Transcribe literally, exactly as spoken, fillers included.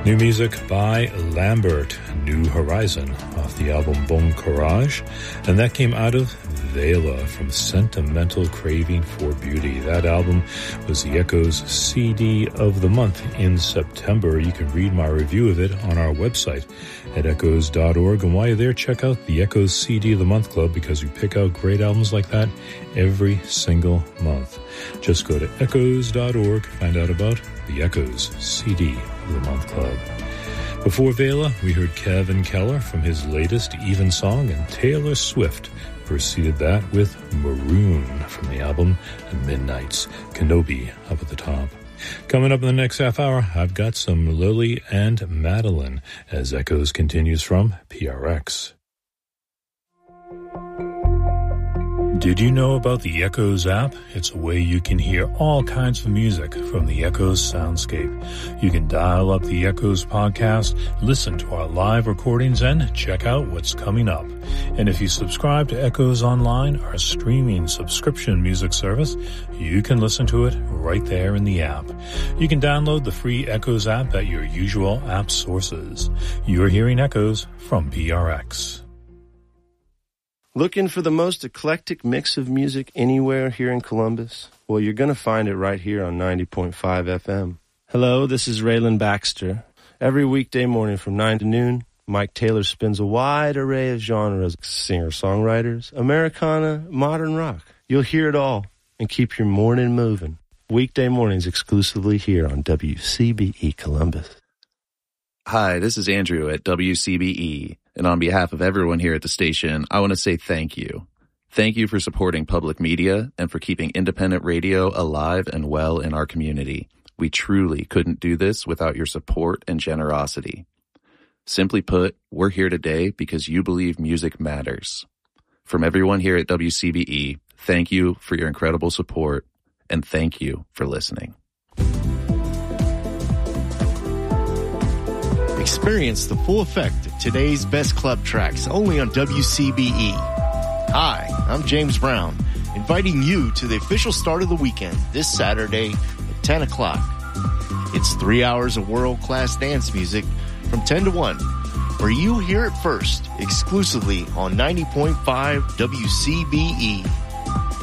New music by Lambert, New Horizon, off the album Bon Courage, and that came out of Vela from Sentimental Craving for Beauty. That album was the Echoes C D of the month in September. You can read my review of it on our website at echoes dot org, and while you're there, check out the Echoes C D of the Month Club, because we pick out great albums like that every single month. Just go to echoes dot org, find out about the Echoes C D of the Month Club. Before Vela, we heard Kevin Keller from his latest Even Song, and Taylor Swift preceded that with Maroon from the album Midnight's Kenobi up at the top. Coming up in the next half hour, I've got some Lily and Madeline as Echoes continues from P R X. Did you know about the Echoes app? It's a way you can hear all kinds of music from the Echoes soundscape. You can dial up the Echoes podcast, listen to our live recordings, and check out what's coming up. And if you subscribe to Echoes Online, our streaming subscription music service, you can listen to it right there in the app. You can download the free Echoes app at your usual app sources. You're hearing Echoes from P R X. Looking for the most eclectic mix of music anywhere here in Columbus? Well, you're going to find it right here on ninety point five F M. Hello, this is Raylan Baxter. Every weekday morning from nine to noon, Mike Taylor spins a wide array of genres, singer-songwriters, Americana, modern rock. You'll hear it all and keep your morning moving. Weekday mornings exclusively here on W C B E Columbus. Hi, this is Andrew at W C B E. And on behalf of everyone here at the station, I want to say thank you. Thank you for supporting public media and for keeping independent radio alive and well in our community. We truly couldn't do this without your support and generosity. Simply put, we're here today because you believe music matters. From everyone here at W C B E, thank you for your incredible support, and thank you for listening. Experience the full effect of today's best club tracks only on W C B E. Hi, I'm James Brown, inviting you to the official start of the weekend this Saturday at ten o'clock. It's three hours of world-class dance music from ten to one, where you hear it first, exclusively on ninety point five W C B E.